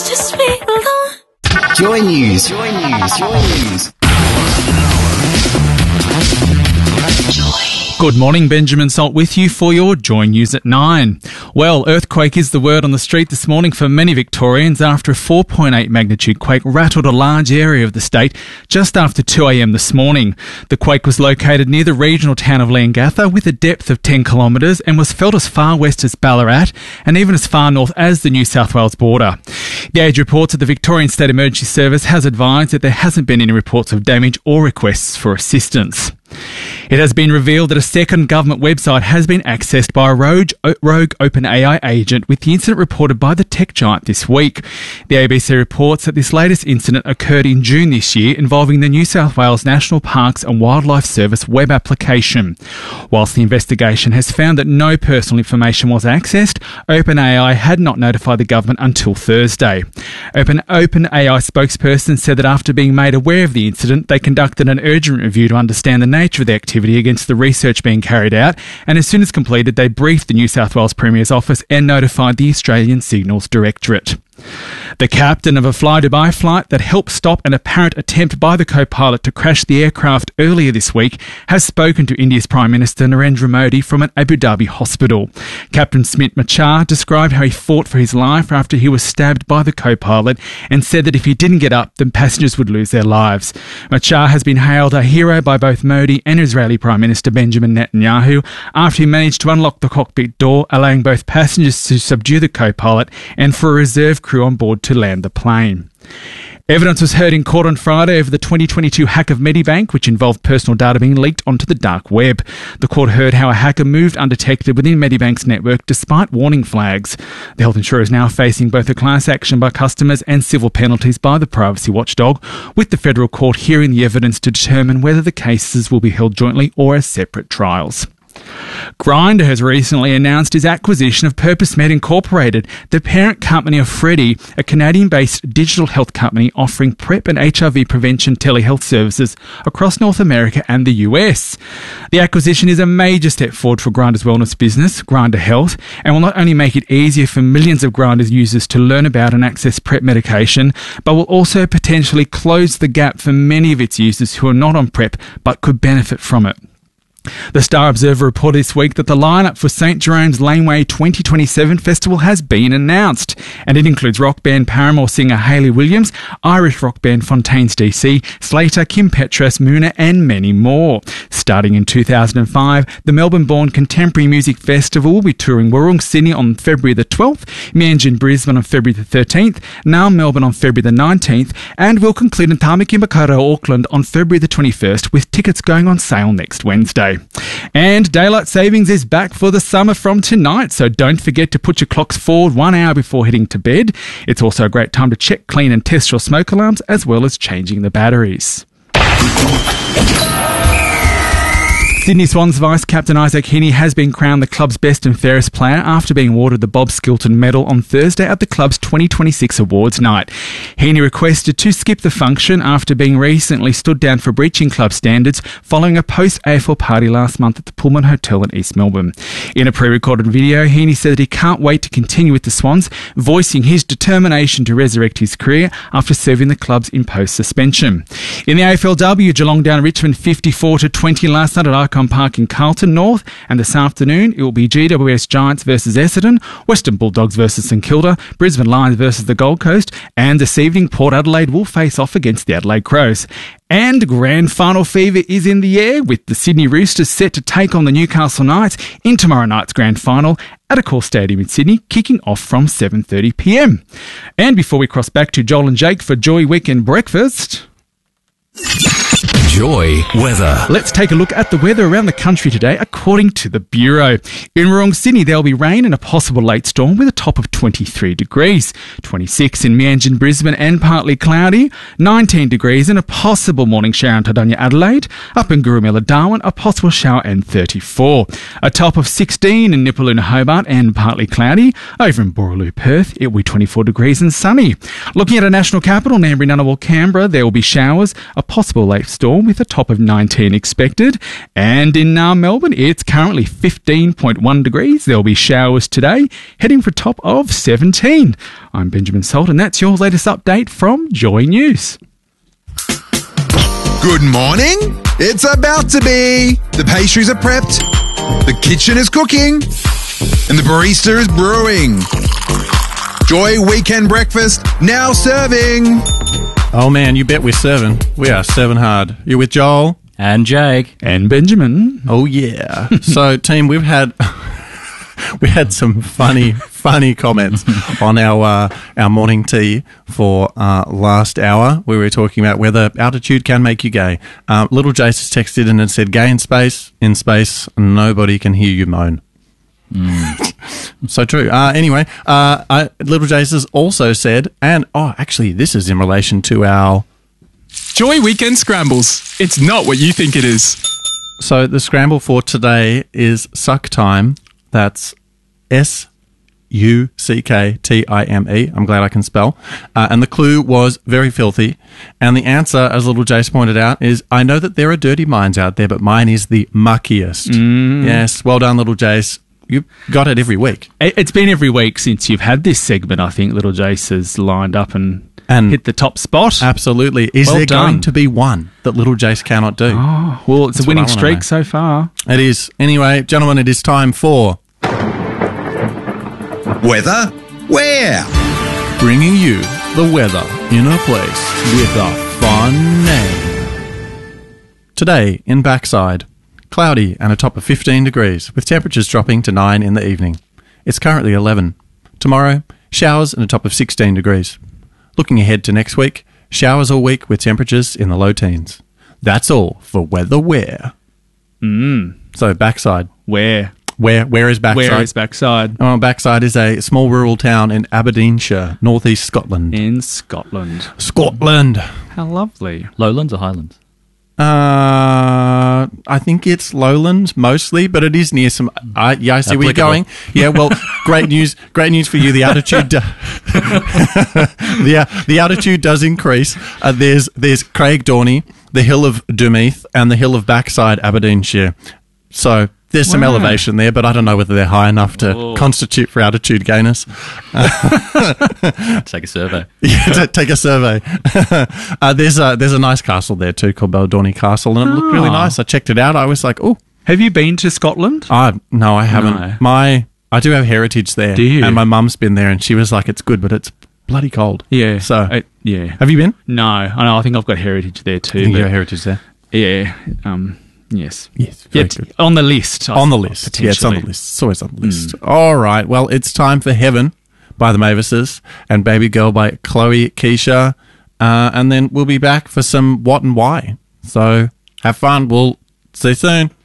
just be alone. Joy News. Good morning, Benjamin Salt with you for your Joy News at 9. Well, earthquake is the word on the street this morning for many Victorians after a 4.8 magnitude quake rattled a large area of the state just after 2 a.m. this morning. The quake was located near the regional town of Leongatha with a depth of 10 kilometres and was felt as far west as Ballarat and even as far north as the New South Wales border. The Age reports that the Victorian State Emergency Service has advised that there hasn't been any reports of damage or requests for assistance. It has been revealed that a second government website has been accessed by a rogue OpenAI agent, with the incident reported by the tech giant this week. The ABC reports that this latest incident occurred in June this year, involving the New South Wales National Parks and Wildlife Service web application. Whilst the investigation has found that no personal information was accessed, OpenAI had not notified the government until Thursday. OpenAI spokesperson said that after being made aware of the incident, they conducted an urgent review to understand the nature of the activity against the research being carried out, and as soon as completed, they briefed the New South Wales Premier's office and notified the Australian Signals Directorate. The captain of a Fly Dubai flight that helped stop an apparent attempt by the co-pilot to crash the aircraft earlier this week has spoken to India's Prime Minister Narendra Modi from an Abu Dhabi hospital. Captain Smit Machar described how he fought for his life after he was stabbed by the co-pilot and said that if he didn't get up, then passengers would lose their lives. Machar has been hailed a hero by both Modi and Israeli Prime Minister Benjamin Netanyahu after he managed to unlock the cockpit door, allowing both passengers to subdue the co-pilot and for a reserve crew on board to land the plane. Evidence was heard in court on Friday over the 2022 hack of Medibank, which involved personal data being leaked onto the dark web. The court heard how a hacker moved undetected within Medibank's network despite warning flags. The health insurer is now facing both a class action by customers and civil penalties by the privacy watchdog, with the federal court hearing the evidence to determine whether the cases will be held jointly or as separate trials. Grindr has recently announced its acquisition of PurposeMed Incorporated, the parent company of Freddie, a Canadian-based digital health company offering PrEP and HIV prevention telehealth services across North America and the US. The acquisition is a major step forward for Grindr's wellness business, Grindr Health, and will not only make it easier for millions of Grindr's users to learn about and access PrEP medication, but will also potentially close the gap for many of its users who are not on PrEP but could benefit from it. The Star Observer reported this week that the lineup for St Jerome's Laneway 2027 Festival has been announced, and it includes rock band Paramore singer Hayley Williams, Irish rock band Fontaines DC, Slater, Kim Petras, Moona and many more. Starting in 2005, the Melbourne-born Contemporary Music Festival will be touring Wurrung, Sydney on February the 12th, Meanjin, Brisbane on February the 13th, now Melbourne on February the 19th, and will conclude in Tamaki Makaurau, Auckland on February the 21st, with tickets going on sale next Wednesday. And daylight savings is back for the summer from tonight, so don't forget to put your clocks forward 1 hour before heading to bed. It's also a great time to check, clean and test your smoke alarms, as well as changing the batteries. Sydney Swans vice-captain Isaac Heaney has been crowned the club's best and fairest player after being awarded the Bob Skilton Medal on Thursday at the club's 2026 awards night. Heaney requested to skip the function after being recently stood down for breaching club standards following a post-AFL party last month at the Pullman Hotel in East Melbourne. In a pre-recorded video, Heaney said that he can't wait to continue with the Swans, voicing his determination to resurrect his career after serving the club's imposed suspension. In the AFLW, Geelong down Richmond 54-20 last night at Icon Park in Carlton North, and this afternoon it will be GWS Giants versus Essendon, Western Bulldogs versus St Kilda, Brisbane Lions versus the Gold Coast, and this evening Port Adelaide will face off against the Adelaide Crows. And grand final fever is in the air, with the Sydney Roosters set to take on the Newcastle Knights in tomorrow night's grand final at Accor Stadium in Sydney, kicking off from 7:30pm. And before we cross back to Joel and Jake for Joy Weekend Breakfast, Joy weather. Let's take a look at the weather around the country today according to the Bureau. In Wurrung, Sydney, there will be rain and a possible late storm with a top of 23 degrees. 26 in Meanjin, Brisbane and partly cloudy. 19 degrees and a possible morning shower in Tadunya, Adelaide. Up in Gurumela, Darwin, a possible shower and 34. A top of 16 in Nipaluna, Hobart and partly cloudy. Over in Borroloo, Perth, it will be 24 degrees and sunny. Looking at our national capital, Ngambri, Ngunnawal, Canberra, there will be showers, a possible late storm rainfall with a top of 19 expected. And in Melbourne, it's currently 15.1 degrees. There'll be showers today, heading for a top of 17. I'm Benjamin Salt, and that's your latest update from Joy News. Good morning. It's about to be. The pastries are prepped, the kitchen is cooking, and the barista is brewing. Joy Weekend Breakfast now serving. Oh man, you bet we're serving. We are serving hard. You're with Joel and Jake and Benjamin. Oh yeah. So team, we had some funny comments on our morning tea for last hour. We were talking about whether altitude can make you gay. Little Jace has texted in and said, "Gay in space, nobody can hear you moan." So true. Anyway, Little Jace has also said, and actually, this is in relation to our Joy Weekend Scrambles. It's not what you think it is. So the scramble for today is suck time. That's SUCKTIME. I'm glad I can spell. And the clue was very filthy. And the answer, as Little Jace pointed out, is I know that there are dirty minds out there, but mine is the muckiest. Yes, well done, Little Jace. You got it every week. It's been every week since you've had this segment. I think Little Jace has lined up and hit the top spot. Absolutely. Is there going to be one that Little Jace cannot do? Oh, well, it's a winning streak so far. It is. Anyway, gentlemen, it is time for Weather Where? Bringing you the weather in a place with a fun name. Today in Backside, cloudy and a top of 15 degrees, with temperatures dropping to 9 in the evening. It's currently 11. Tomorrow, showers and a top of 16 degrees. Looking ahead to next week, showers all week with temperatures in the low teens. That's all for Weather Where. So Backside. Where is Backside? Where is Backside? Oh, Backside is a small rural town in Aberdeenshire, northeast Scotland. In Scotland. How lovely. Lowlands or Highlands? I think it's lowlands mostly, but it is near some. I see where you're going. Yeah, well, great news for you. The altitude, the altitude does increase. There's Craig Dorney, the hill of Dumeath, and the hill of Backside, Aberdeenshire. So there's some elevation there, but I don't know whether they're high enough to constitute for altitude gainers. Take a survey. Yeah, take a survey. There's a nice castle there too called Baldorney Castle, and it looked really nice. I checked it out. I was like, oh. Have you been to Scotland? No, I haven't. No. I do have heritage there. Do you? And my mum's been there, and she was like, it's good, but it's bloody cold. Yeah. So, yeah. Have you been? No. I know. I think I've got heritage there too. You have heritage there? Yeah. Yes. Very good. On the list. On the list. Yeah, it's on the list. It's always on the list. All right. Well, it's time for Heaven by the Mavises and Baby Girl by Chloe Keisha. And then we'll be back for some What and Why. So have fun. We'll see you soon.